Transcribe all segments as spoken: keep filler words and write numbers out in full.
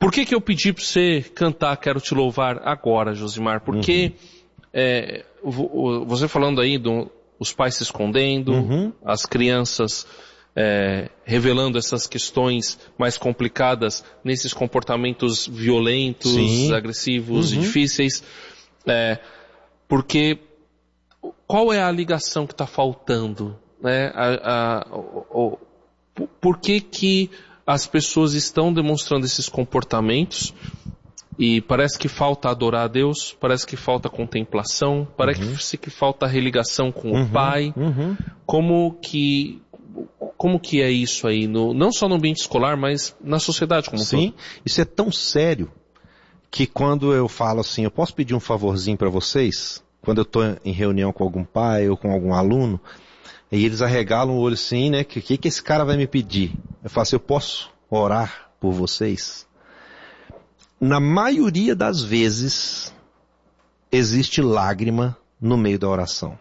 Por que que eu pedi para você cantar Quero Te Louvar agora, Josimar? Porque uhum. é, você falando aí dos pais se escondendo, uhum. as crianças é, revelando essas questões mais complicadas nesses comportamentos violentos, Sim. agressivos uhum. e difíceis. É, porque qual é a ligação que está faltando? Né? A, a, a, a, por que que as pessoas estão demonstrando esses comportamentos e parece que falta adorar a Deus, parece que falta contemplação, parece uhum. que falta religação com uhum. o Pai. Uhum. Como que, como que é isso aí, no, não só no ambiente escolar, mas na sociedade como um todo? Sim, isso é tão sério que quando eu falo assim, eu posso pedir um favorzinho para vocês? Quando eu estou em reunião com algum pai ou com algum aluno, e eles arregalam o olho assim, né? O que, que, que esse cara vai me pedir? Eu falo assim, eu posso orar por vocês? Na maioria das vezes, existe lágrima no meio da oração.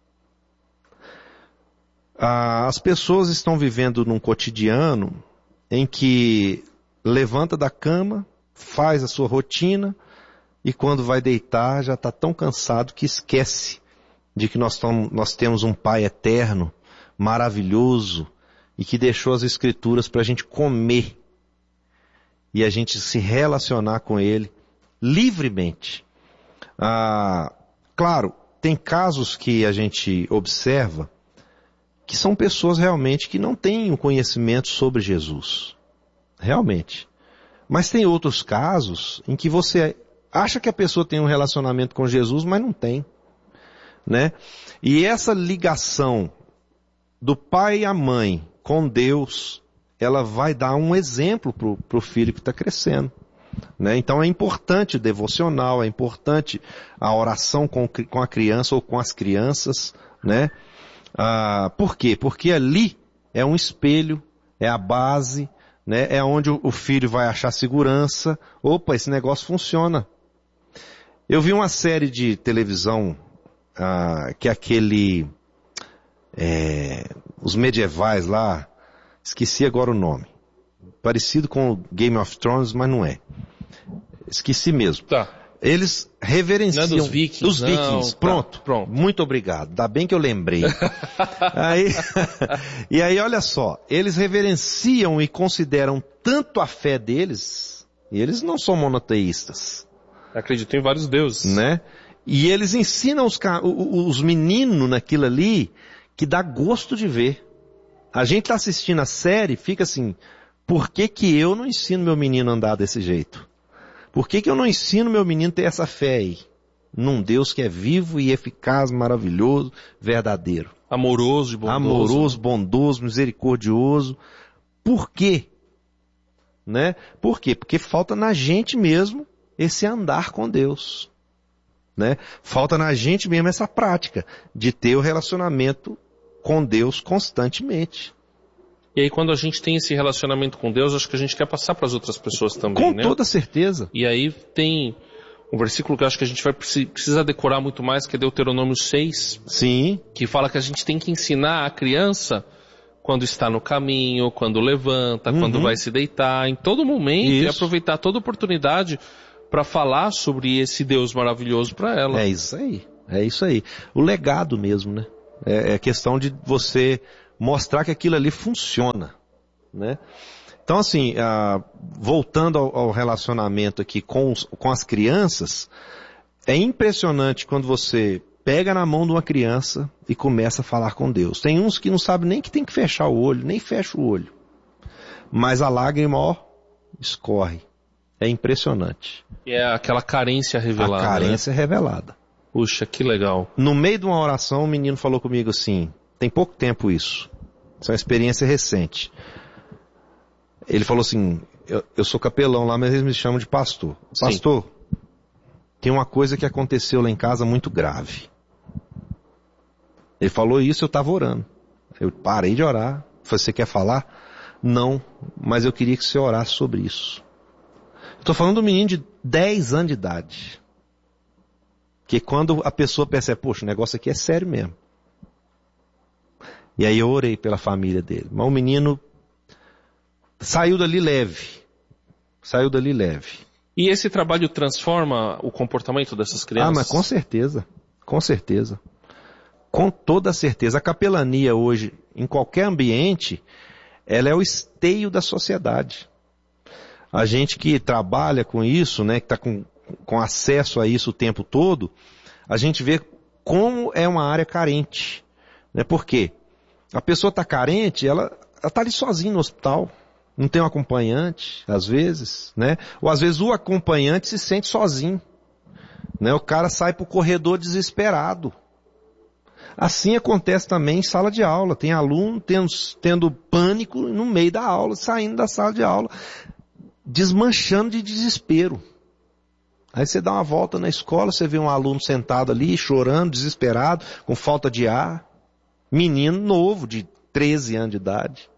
Ah, as pessoas estão vivendo num cotidiano em que levanta da cama, faz a sua rotina, e quando vai deitar já está tão cansado que esquece de que nós, tom, nós temos um Pai eterno, maravilhoso, e que deixou as Escrituras para a gente comer e a gente se relacionar com Ele livremente. Ah, claro, tem casos que a gente observa que são pessoas realmente que não têm o conhecimento sobre Jesus. Realmente. Mas tem outros casos em que você acha que a pessoa tem um relacionamento com Jesus, mas não tem. Né? E essa ligação do pai e a mãe com Deus, ela vai dar um exemplo para o filho que está crescendo. Né? Então é importante o devocional, é importante a oração com, com a criança ou com as crianças. Né? Ah, por quê? Porque ali é um espelho, é a base, né? É onde o, o filho vai achar segurança. Opa, esse negócio funciona. Eu vi uma série de televisão Ah, que aquele, é, os medievais lá, esqueci agora o nome, parecido com o Game of Thrones, mas não é, esqueci mesmo. Tá. Eles reverenciam... Não é dos vikings. Dos não, vikings, pronto, tá, pronto. Muito obrigado, ainda bem que eu lembrei. aí, e aí olha só, eles reverenciam e consideram tanto a fé deles, e eles não são monoteístas. Acreditam em vários deuses. Né? E eles ensinam os, os meninos naquilo ali que dá gosto de ver. A gente está assistindo a série e fica assim, por que que eu não ensino meu menino a andar desse jeito? Por que que eu não ensino meu menino a ter essa fé aí? Num Deus que é vivo e eficaz, maravilhoso, verdadeiro. Amoroso e bondoso. Amoroso, bondoso, misericordioso. Por quê? Né? Por quê? Porque falta na gente mesmo esse andar com Deus. Né? Falta na gente mesmo essa prática de ter o relacionamento com Deus constantemente. E aí quando a gente tem esse relacionamento com Deus, acho que a gente quer passar para as outras pessoas também, com né? Com toda certeza. E aí tem um versículo que eu acho que a gente vai precisar decorar muito mais, que é Deuteronômio seis. Sim. Que fala que a gente tem que ensinar a criança quando está no caminho, quando levanta, uhum. quando vai se deitar, em todo momento, Isso. e aproveitar toda oportunidade para falar sobre esse Deus maravilhoso para ela. É isso aí, é isso aí. O legado mesmo, né? É, é questão de você mostrar que aquilo ali funciona, né? Então assim, ah, voltando ao, ao relacionamento aqui com, os, com as crianças, é impressionante quando você pega na mão de uma criança e começa a falar com Deus. Tem uns que não sabem nem que tem que fechar o olho, nem fecha o olho. Mas a lágrima, ó, escorre. É impressionante. E é aquela carência revelada. A carência né? revelada. Puxa, que legal. No meio de uma oração, um menino falou comigo assim, tem pouco tempo isso. Isso é uma experiência recente. Ele falou assim, eu, eu sou capelão lá, mas eles me chamam de pastor. Sim. Pastor, tem uma coisa que aconteceu lá em casa muito grave. Ele falou isso, eu estava orando. Eu parei de orar. Falei, você quer falar? Não, mas eu queria que você orasse sobre isso. Estou falando de um menino de dez anos de idade. Que quando a pessoa percebe, poxa, o negócio aqui é sério mesmo. E aí eu orei pela família dele. Mas o menino saiu dali leve. saiu dali leve. E esse trabalho transforma o comportamento dessas crianças? Ah, mas com certeza, com certeza. Com toda certeza. A capelania hoje, em qualquer ambiente, ela é o esteio da sociedade. A gente que trabalha com isso, né, que está com, com acesso a isso o tempo todo, a gente vê como é uma área carente. Né? Por quê? A pessoa está carente, ela está ali sozinha no hospital. Não tem um acompanhante, às vezes, né? Ou às vezes o acompanhante se sente sozinho. Né? O cara sai para o corredor desesperado. Assim acontece também em sala de aula. Tem aluno tendo, tendo pânico no meio da aula, saindo da sala de aula, desmanchando de desespero. Aí você dá uma volta na escola, você vê um aluno sentado ali, chorando, desesperado, com falta de ar. Menino novo, de treze anos de idade.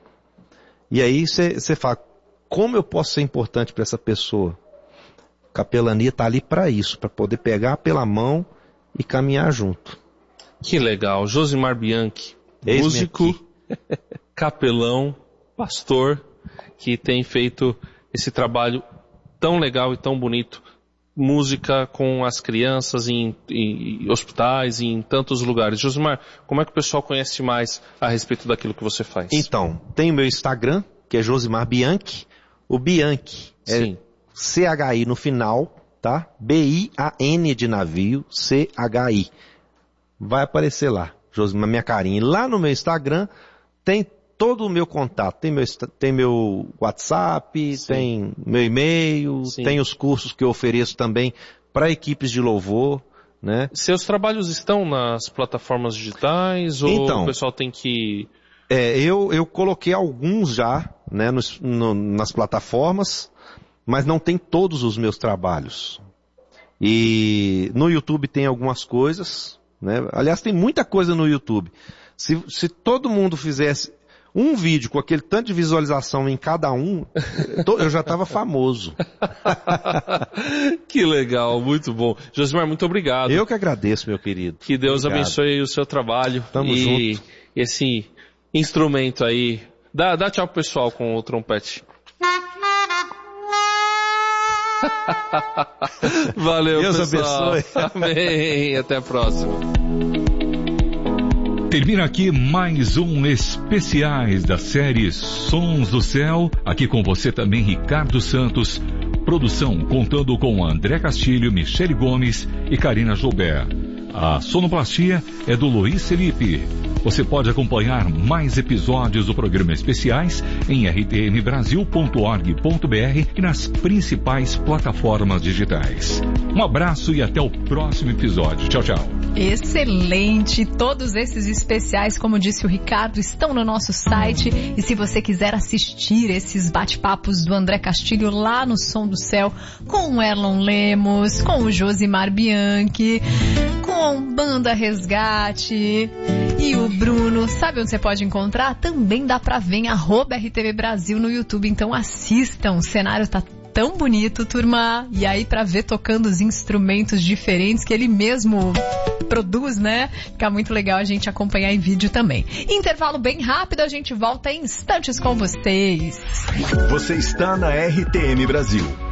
E aí você, você fala, como eu posso ser importante para essa pessoa? A capelania está ali para isso, para poder pegar pela mão e caminhar junto. Que legal. Josimar Bianchi, músico, capelão, pastor, que tem feito esse trabalho tão legal e tão bonito. Música com as crianças em, em, em hospitais e em tantos lugares. Josimar, como é que o pessoal conhece mais a respeito daquilo que você faz? Então, tem o meu Instagram, que é Josimar Bianchi. O Bianchi é Sim. C H I no final, tá? B I A N de navio, C H I. Vai aparecer lá, Josimar, minha carinha. E lá no meu Instagram tem todo o meu contato, tem meu, tem meu WhatsApp, Sim. tem meu e-mail, Sim. tem os cursos que eu ofereço também para equipes de louvor, né? Seus trabalhos estão nas plataformas digitais ou então, o pessoal tem que... É, eu, eu coloquei alguns já, né, nos, no, nas plataformas, mas não tem todos os meus trabalhos. E no YouTube tem algumas coisas, né? Aliás, tem muita coisa no YouTube. Se, se todo mundo fizesse um vídeo com aquele tanto de visualização em cada um, eu já estava famoso. Que legal, muito bom. Josimar, muito obrigado. Eu que agradeço, meu querido. Que Deus obrigado. abençoe o seu trabalho. Tamo e junto. Esse instrumento aí. Dá, dá tchau pro pessoal com o trompete. Valeu, Deus pessoal. abençoe. Amém. Até a próxima. Termina aqui mais um Especiais da série Sons do Céu. Aqui com você também Ricardo Santos. Produção contando com André Castilho, Michele Gomes e Karina Joubert. A sonoplastia é do Luiz Felipe. Você pode acompanhar mais episódios do programa Especiais em r t m brasil ponto org ponto b r e nas principais plataformas digitais. Um abraço e até o próximo episódio. Tchau, tchau. Excelente! Todos esses especiais, como disse o Ricardo, estão no nosso site. E se você quiser assistir esses bate-papos do André Castilho lá no Som do Céu, com o Erlon Lemos, com o Josimar Bianchi, com Banda Resgate e o Bruno, sabe onde você pode encontrar? Também dá pra ver em arroba R T V Brasil no YouTube. Então assistam, o cenário tá tão bonito, turma. E aí pra ver tocando os instrumentos diferentes que ele mesmo produz, né? Fica muito legal a gente acompanhar em vídeo também. Intervalo bem rápido, a gente volta em instantes com vocês. Você está na R T M Brasil.